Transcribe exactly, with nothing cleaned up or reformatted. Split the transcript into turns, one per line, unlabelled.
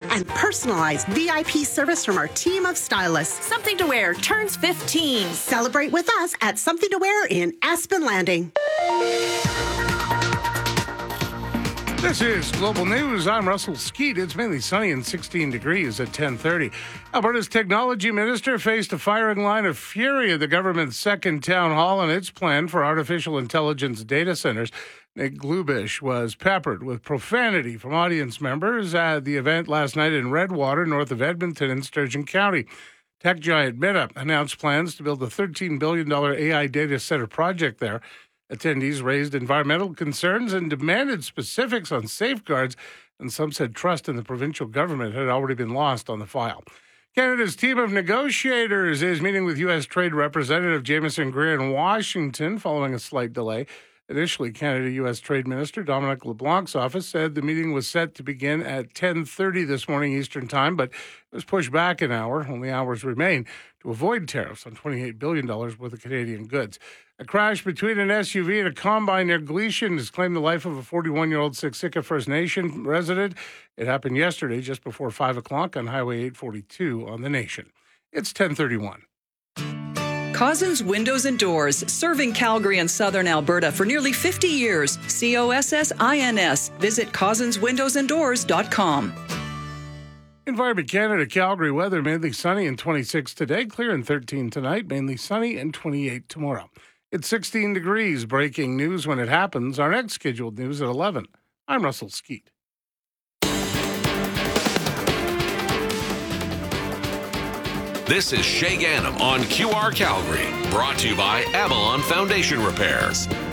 and personalized V I P service from our team of stylists.
Something to Wear turns fifteen.
Celebrate with us at Something to Wear in Aspen Landing.
This is Global News. I'm Russell Skeet. It's mainly sunny and sixteen degrees at ten thirty. Alberta's technology minister faced a firing line of fury at the government's second town hall and its plan for artificial intelligence data centers. Nick Glubish was peppered with profanity from audience members at the event last night in Redwater, north of Edmonton in Sturgeon County. Tech giant Meta announced plans to build a thirteen billion dollars A I data center project there. Attendees raised environmental concerns and demanded specifics on safeguards, and some said trust in the provincial government had already been lost on the file. Canada's team of negotiators is meeting with U S Trade Representative Jameson Greer in Washington following a slight delay. Initially, Canada-U S Trade Minister Dominic LeBlanc's office said the meeting was set to begin at ten thirty this morning Eastern Time, but it was pushed back an hour. Only hours remain to avoid tariffs on twenty-eight billion dollars worth of Canadian goods. A crash between an S U V and a combine near Gleason has claimed the life of a forty-one-year-old Siksika First Nation resident. It happened yesterday just before five o'clock on Highway eight forty-two on the Nation. It's ten thirty-one.
Cozzens Windows and Doors, serving Calgary and southern Alberta for nearly fifty years. C O S S I N S. Visit cozzens windows and doors dot com.
Environment Canada, Calgary weather, mainly sunny and twenty-six today, clear and thirteen tonight, mainly sunny and twenty-eight tomorrow. It's sixteen degrees. Breaking news when it happens. Our next scheduled news at eleven. I'm Russell Skeet.
This is Shay Ganem on Q R Calgary, brought to you by Avalon Foundation Repairs.